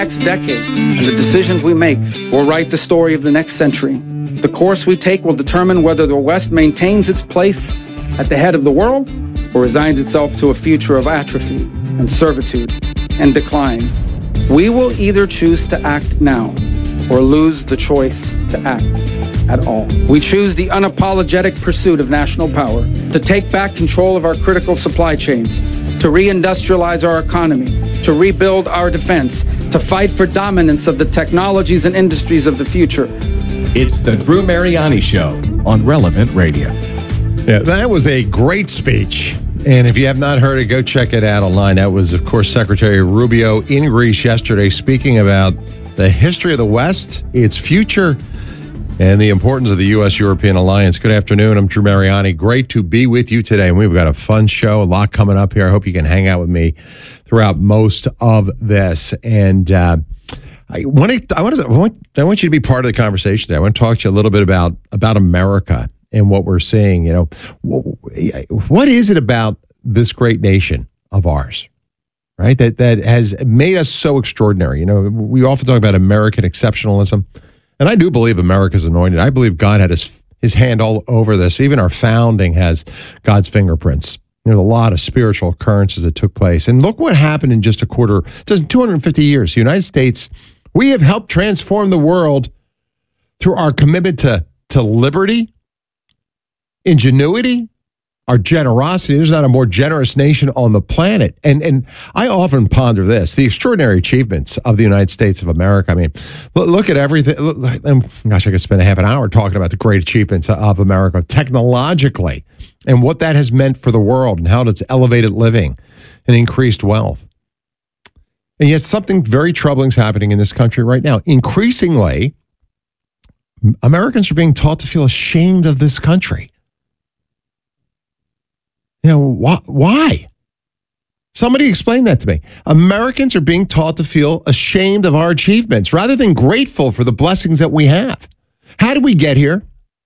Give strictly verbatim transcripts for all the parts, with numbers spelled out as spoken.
next decade, and the decisions we make will write the story of the next century. The course we take will determine whether the West maintains its place at the head of the world or resigns itself to a future of atrophy and servitude and decline. We will either choose to act now or lose the choice to act at all. We choose the unapologetic pursuit of national power, to take back control of our critical supply chains, to reindustrialize our economy, to rebuild our defense, to fight for dominance of the technologies and industries of the future. It's the Drew Mariani Show on Relevant Radio. Yeah, that was a great speech. And if you have not heard it, go check it out online. That was, of course, Secretary Rubio in Greece yesterday speaking about the history of the West, its future, and the importance of the U S European alliance. Good afternoon. I'm Drew Mariani. Great to be with you today. And we've got a fun show, a lot coming up here. I hope you can hang out with me throughout most of this. And uh, I want to, I want to, I want, I want you to be part of the conversation today. I want to talk to you a little bit about about America and what we're seeing. You know, what is it about this great nation of ours, right, that that has made us so extraordinary? You know, we often talk about American exceptionalism. And I do believe America's anointed. I believe God had his his hand all over this. Even our founding has God's fingerprints. There's a lot of spiritual occurrences that took place. And look what happened in just a quarter, just two hundred fifty years. The United States, we have helped transform the world through our commitment to, to liberty, ingenuity, our generosity. There's not a more generous nation on the planet. And and I often ponder this, the extraordinary achievements of the United States of America. I mean, look, look at everything. Look, gosh, I could spend a half an hour talking about the great achievements of America technologically and what that has meant for the world and how it's elevated living and increased wealth. And yet something very troubling is happening in this country right now. Increasingly, Americans are being taught to feel ashamed of this country. You know, why, why? Somebody explain that to me. Americans are being taught to feel ashamed of our achievements rather than grateful for the blessings that we have. How did we get here?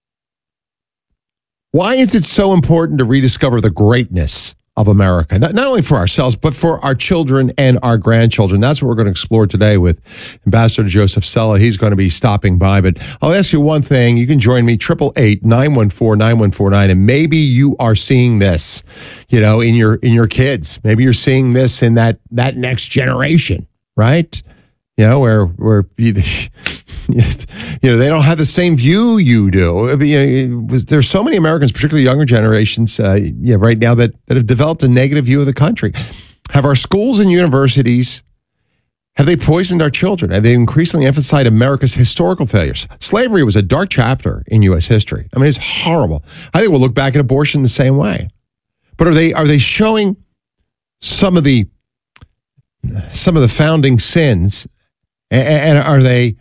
Why is it so important to rediscover the greatness of America, not, not only for ourselves, but for our children and our grandchildren? That's what we're going to explore today with Ambassador Joseph Cella. He's going to be stopping by, but I'll ask you one thing. You can join me, eight eight eight, nine one four, nine one four nine, and maybe you are seeing this, you know, in your in your kids. Maybe you're seeing this in that that next generation, right? You know, where where you, you know they don't have the same view you do. I mean, you know, there's so many Americans, particularly younger generations, uh, yeah, right now that that have developed a negative view of the country. Have our schools and universities, have they poisoned our children? Have they increasingly emphasized America's historical failures? Slavery was a dark chapter in U S history. I mean, it's horrible. I think we'll look back at abortion the same way. But are they are they showing some of the some of the founding sins? And are they,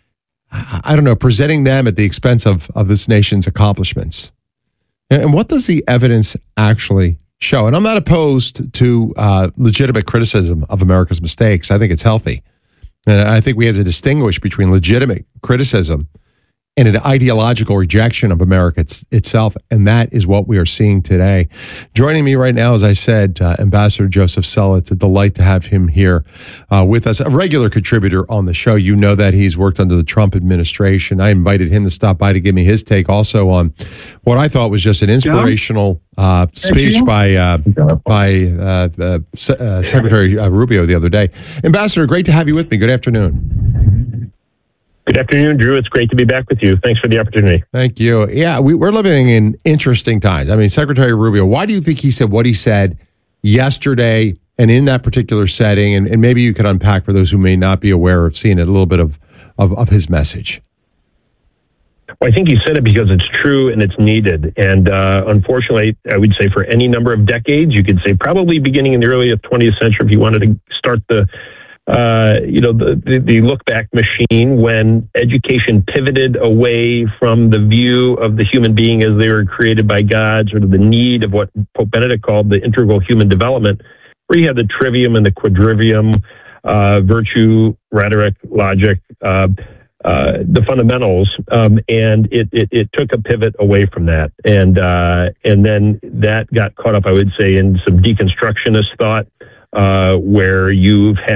I don't know, presenting them at the expense of, of this nation's accomplishments? And what does the evidence actually show? And I'm not opposed to uh, legitimate criticism of America's mistakes. I think it's healthy. And I think we have to distinguish between legitimate criticism and an ideological rejection of America it's, itself. And that is what we are seeing today. Joining me right now, as I said, uh, Ambassador Joseph Cella. It's a delight to have him here uh, with us, a regular contributor on the show. You know that he's worked under the Trump administration. I invited him to stop by to give me his take also on what I thought was just an inspirational uh, speech by uh, by uh, uh, Se- uh, Secretary uh, Rubio the other day. Ambassador, great to have you with me. Good afternoon. Good afternoon, Drew. It's great to be back with you. Thanks for the opportunity. Thank you. Yeah, we, we're living in interesting times. I mean, Secretary Rubio, why do you think he said what he said yesterday and in that particular setting? And, and maybe you could unpack for those who may not be aware of seeing it, a little bit of, of, of his message. Well, I think he said it because it's true and it's needed. And uh, unfortunately, I would say for any number of decades, you could say probably beginning in the early twentieth century, if you wanted to start the Uh, you know, the, the, the look-back machine, when education pivoted away from the view of the human being as they were created by God, sort of the need of what Pope Benedict called the integral human development, where you have the trivium and the quadrivium, uh, virtue, rhetoric, logic, uh, uh, the fundamentals, um, and it, it, it took a pivot away from that. And, uh, and then that got caught up, I would say, in some deconstructionist thought, uh, where you've had